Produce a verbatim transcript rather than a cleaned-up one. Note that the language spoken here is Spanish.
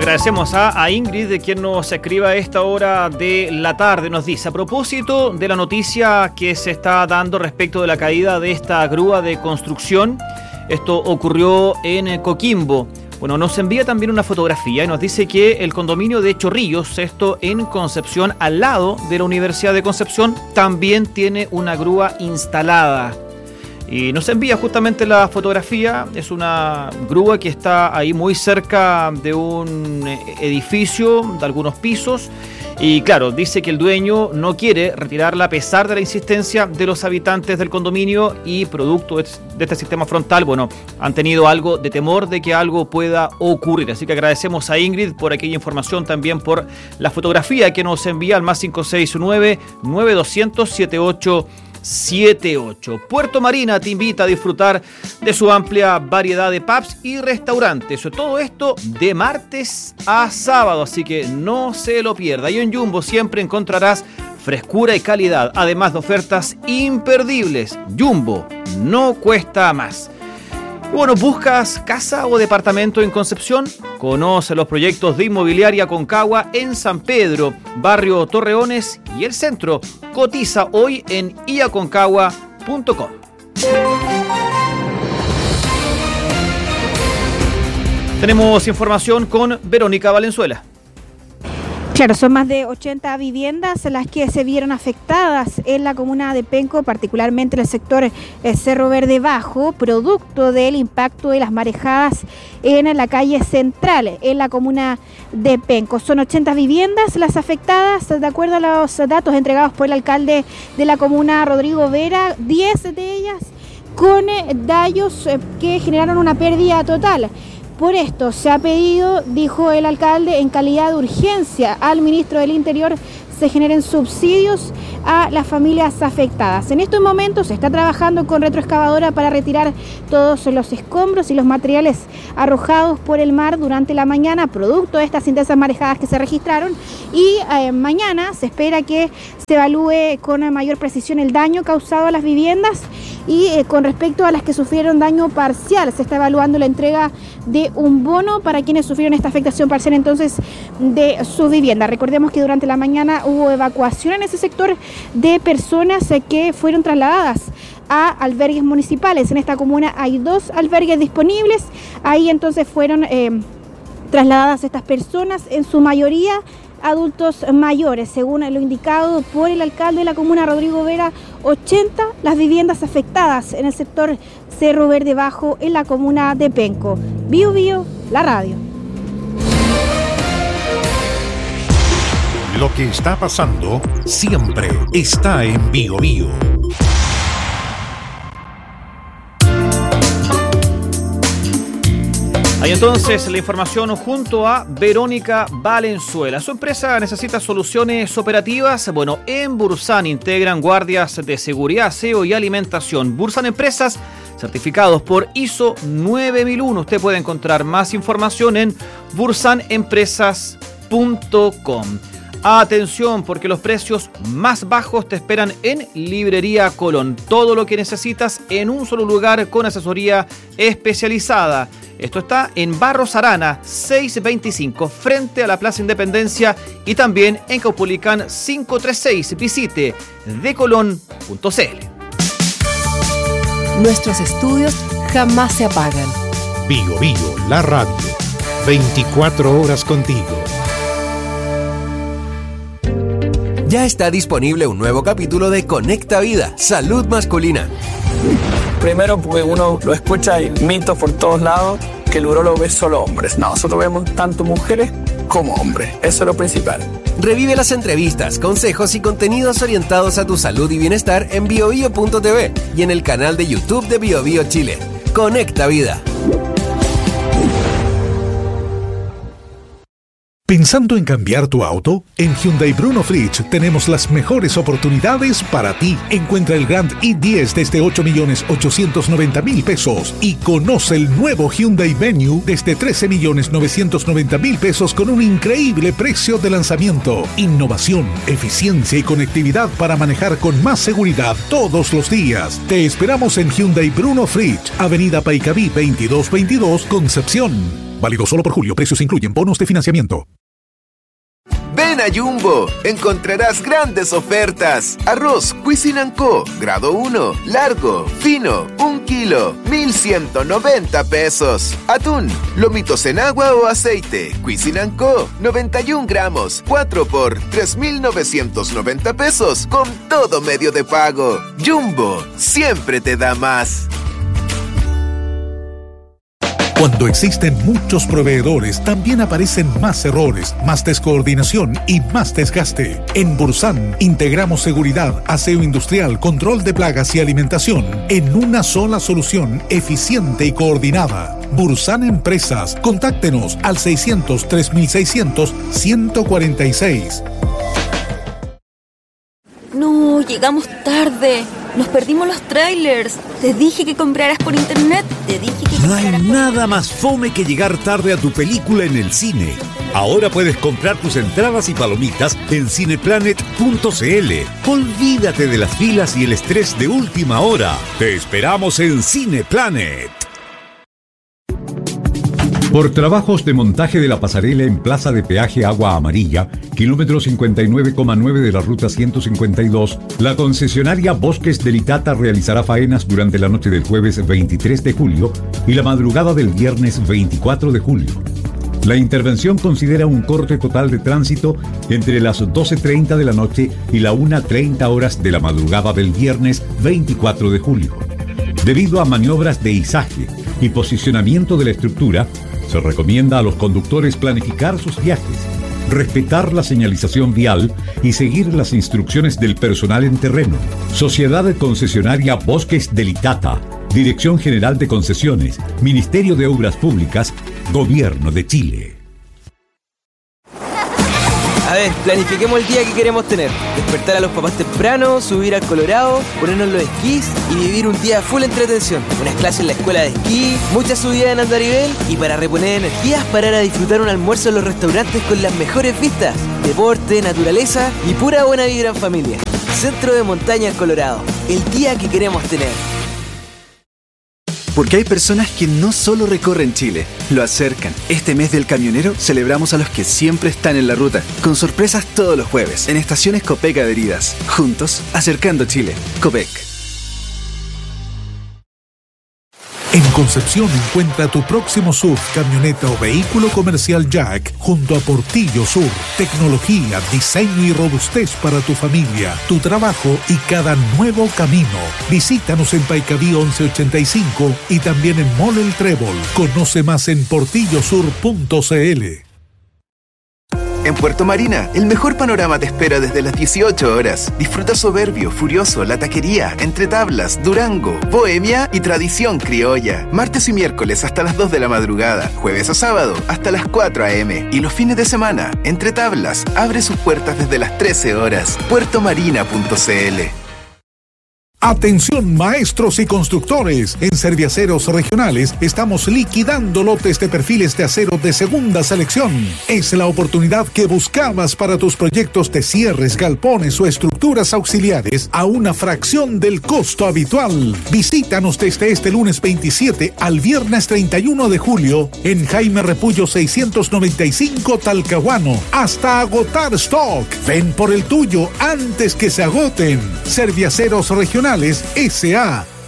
Agradecemos a, a Ingrid, de quien nos escribe a esta hora de la tarde. Nos dice, a propósito de la noticia que se está dando respecto de la caída de esta grúa de construcción, esto ocurrió en Coquimbo. Bueno, nos envía también una fotografía y nos dice que el condominio de Chorrillos, esto en Concepción, al lado de la Universidad de Concepción, también tiene una grúa instalada. Y nos envía justamente la fotografía. Es una grúa que está ahí muy cerca de un edificio de algunos pisos. Y claro, dice que el dueño no quiere retirarla a pesar de la insistencia de los habitantes del condominio y producto de este sistema frontal, bueno, han tenido algo de temor de que algo pueda ocurrir. Así que agradecemos a Ingrid por aquella información, también por la fotografía que nos envía al más cinco seis nueve, nueve dos cero cero, siete ocho siete ocho. Puerto Marina te invita a disfrutar de su amplia variedad de pubs y restaurantes. Todo esto de martes a sábado, así que no se lo pierda. Y en Jumbo siempre encontrarás frescura y calidad, además de ofertas imperdibles. Jumbo, no cuesta más. Y bueno, ¿buscas casa o departamento en Concepción? Conoce los proyectos de Inmobiliaria Concagua en San Pedro, Barrio Torreones y el centro. Cotiza hoy en i a concagua punto com. Tenemos información con Verónica Valenzuela. Claro, son más de ochenta viviendas las que se vieron afectadas en la comuna de Penco, particularmente en el sector eh, Cerro Verde Bajo, producto del impacto de las marejadas en la calle central, en la comuna de Penco. Son ochenta viviendas las afectadas, de acuerdo a los datos entregados por el alcalde de la comuna, Rodrigo Vera, diez de ellas con eh, daños eh, que generaron una pérdida total. Por esto se ha pedido, dijo el alcalde, en calidad de urgencia al ministro del Interior se generen subsidios a las familias afectadas. En estos momentos se está trabajando con retroexcavadora para retirar todos los escombros y los materiales arrojados por el mar durante la mañana, producto de estas intensas marejadas que se registraron, y eh, mañana se espera que se evalúe con mayor precisión el daño causado a las viviendas y eh, con respecto a las que sufrieron daño parcial, se está evaluando la entrega de un bono para quienes sufrieron esta afectación parcial entonces de su vivienda. Recordemos que durante la mañana hubo evacuación en ese sector de personas que fueron trasladadas a albergues municipales. En esta comuna hay dos albergues disponibles. Ahí entonces fueron eh, trasladadas estas personas, en su mayoría adultos mayores. Según lo indicado por el alcalde de la comuna, Rodrigo Vera, ochenta las viviendas afectadas en el sector Cerro Verde Bajo, en la comuna de Penco. Bio Bio, la radio. Lo que está pasando siempre está en Bio Bio. Ahí entonces la información junto a Verónica Valenzuela. Su empresa necesita soluciones operativas. Bueno, en Bursan integran guardias de seguridad, aseo y alimentación. Bursan Empresas, certificados por I S O nueve mil uno. Usted puede encontrar más información en bursan empresas punto com. Atención, porque los precios más bajos te esperan en Librería Colón. Todo lo que necesitas en un solo lugar con asesoría especializada. Esto está en Barros Arana seiscientos veinticinco, frente a la Plaza Independencia, y también en Caupolicán quinientos treinta y seis. Visite decolon punto c l. Nuestros estudios jamás se apagan. Bio Bio, la radio. veinticuatro horas contigo. Ya está disponible un nuevo capítulo de Conecta Vida, Salud Masculina. Primero, porque uno lo escucha y mitos por todos lados, que el urólogo ve solo hombres. No, nosotros vemos tanto mujeres como hombres. Eso es lo principal. Revive las entrevistas, consejos y contenidos orientados a tu salud y bienestar en bio bio punto t v y en el canal de YouTube de Bio Bio Chile. Conecta Vida. ¿Pensando en cambiar tu auto? En Hyundai Bruno Fritsch tenemos las mejores oportunidades para ti. Encuentra el Grand i diez desde ocho millones ochocientos noventa mil pesos y conoce el nuevo Hyundai Venue desde trece millones novecientos noventa mil pesos con un increíble precio de lanzamiento. Innovación, eficiencia y conectividad para manejar con más seguridad todos los días. Te esperamos en Hyundai Bruno Fritsch, Avenida Paicaví veintidós veintidós, Concepción. Válido solo por julio. Precios incluyen bonos de financiamiento. Ven a Jumbo, encontrarás grandes ofertas. Arroz Cuisine and Co, grado uno, largo, fino, un kilo, mil ciento noventa pesos. Atún, lomitos en agua o aceite, Cuisine and Co, noventa y un gramos, cuatro por tres mil novecientos noventa pesos, con todo medio de pago. Jumbo, siempre te da más. Cuando existen muchos proveedores, también aparecen más errores, más descoordinación y más desgaste. En Bursan, integramos seguridad, aseo industrial, control de plagas y alimentación en una sola solución eficiente y coordinada. Bursan Empresas. Contáctenos al seiscientos, tres mil seiscientos, ciento cuarenta y seis. No, llegamos tarde. Nos perdimos los trailers. Te dije que compraras por internet. Te dije que No hay nada más fome que llegar tarde a tu película en el cine. Ahora puedes comprar tus entradas y palomitas en cineplanet punto c l. Olvídate de las filas y el estrés de última hora. Te esperamos en Cineplanet. Por trabajos de montaje de la pasarela en Plaza de Peaje Agua Amarilla, kilómetro cincuenta y nueve coma nueve de la ruta ciento cincuenta y dos, la concesionaria Bosques del Itata realizará faenas durante la noche del jueves veintitrés de julio y la madrugada del viernes veinticuatro de julio. La intervención considera un corte total de tránsito entre las doce treinta de la noche y la una treinta horas de la madrugada del viernes veinticuatro de julio. Debido a maniobras de izaje y posicionamiento de la estructura, se recomienda a los conductores planificar sus viajes, respetar la señalización vial y seguir las instrucciones del personal en terreno. Sociedad Concesionaria Bosques del Itata, Dirección General de Concesiones, Ministerio de Obras Públicas, Gobierno de Chile. A ver, planifiquemos el día que queremos tener. Despertar a los papás temprano, subir al Colorado, ponernos los esquís y vivir un día full entretención. Unas clases en la escuela de esquí, muchas subidas en andarivel y para reponer energías parar a disfrutar un almuerzo en los restaurantes con las mejores vistas. Deporte, naturaleza y pura buena vibra en familia. Centro de Montaña en Colorado. El día que queremos tener. Porque hay personas que no solo recorren Chile, lo acercan. Este mes del camionero celebramos a los que siempre están en la ruta, con sorpresas todos los jueves, en estaciones Copec adheridas. Juntos, acercando Chile. Copec. En Concepción encuentra tu próximo S U V, camioneta o vehículo comercial Jack junto a Portillo Sur. Tecnología, diseño y robustez para tu familia, tu trabajo y cada nuevo camino. Visítanos en Paicaví once ochenta y cinco y también en Mall El Trébol. Conoce más en portillo sur punto c l. En Puerto Marina, el mejor panorama te espera desde las dieciocho horas. Disfruta Soberbio, Furioso, La Taquería, Entre Tablas, Durango, Bohemia y Tradición Criolla. Martes y miércoles hasta las dos de la madrugada. Jueves a sábado hasta las cuatro a m Y los fines de semana, Entre Tablas abre sus puertas desde las trece horas. puerto marina punto c l. Atención maestros y constructores, en Serviaceros Regionales estamos liquidando lotes de perfiles de acero de segunda selección. Es la oportunidad que buscabas para tus proyectos de cierres, galpones o estructuras auxiliares a una fracción del costo habitual. Visítanos desde este lunes veintisiete al viernes treinta y uno de julio en Jaime Repullo seiscientos noventa y cinco Talcahuano hasta agotar stock. Ven por el tuyo antes que se agoten. Serviaceros Regionales S A